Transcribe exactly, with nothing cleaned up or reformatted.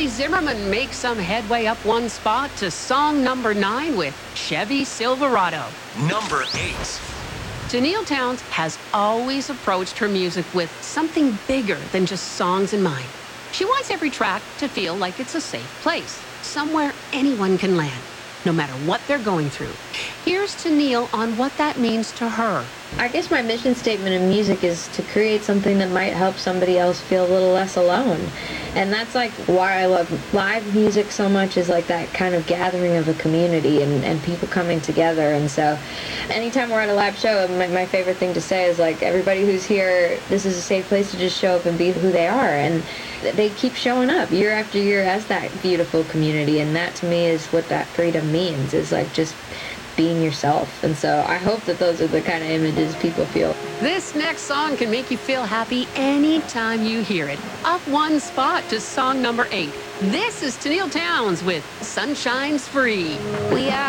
Chevy Zimmerman makes some headway up one spot to song number nine with Chevy Silverado. Number eight. Tenille Townes has always approached her music with something bigger than just songs in mind. She wants every track to feel like it's a safe place, somewhere anyone can land, no matter what they're going through. Here's Tenille on what that means to her. I guess my mission statement in music is to create something that might help somebody else feel a little less alone. And that's like why I love live music so much, is like that kind of gathering of a community and, and people coming together. And so anytime we're at a live show, my, my favorite thing to say is like, everybody who's here, this is a safe place to just show up and be who they are. And they keep showing up year after year as that beautiful community. And that to me is what that freedom means, is like just being yourself. And so I hope that those are the kind of images people feel. This next song can make you feel happy anytime you hear it. Up one spot to song number eight. This is Tenille Townes with Sunshine's Free. We are